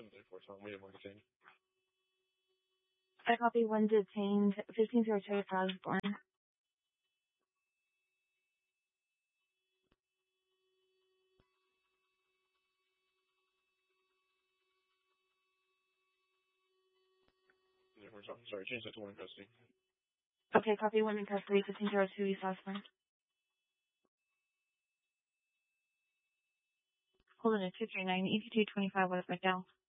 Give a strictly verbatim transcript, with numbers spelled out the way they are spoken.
seven three four, Tom. William Morgan. I copy one detained, fifteen zero two, Osborne. Yeah, where's on? Sorry, change that to one in custody. Okay, copy one in custody, fifteen zero two, East Osborne. Hold on, at two three nine, eighty-two twenty-five West McDowell.